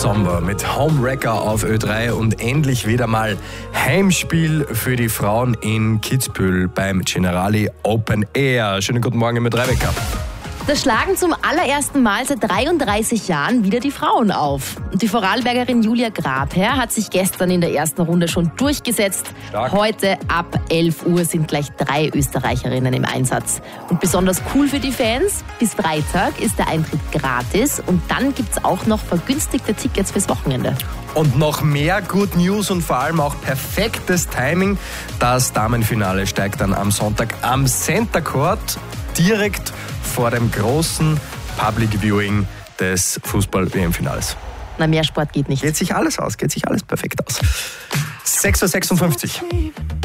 Sommer mit Homewrecker auf Ö3 und endlich wieder mal Heimspiel für die Frauen in Kitzbühel beim Generali Open Air. Schönen guten Morgen mit Rebecca. Da schlagen zum allerersten Mal seit 33 Jahren wieder die Frauen auf. Und die Vorarlbergerin Julia Grabherr hat sich gestern in der ersten Runde schon durchgesetzt. Stark. Heute ab 11 Uhr sind gleich 3 Österreicherinnen im Einsatz. Und besonders cool für die Fans, bis Freitag ist der Eintritt gratis und dann gibt's auch noch vergünstigte Tickets fürs Wochenende. Und noch mehr Good News und vor allem auch perfektes Timing. Das Damenfinale steigt dann am Sonntag am Center Court direkt vor dem großen Public Viewing des Fußball-WM-Finals. Na, mehr Sport geht nicht. Geht sich alles aus, geht sich alles perfekt aus. 6.56 Uhr.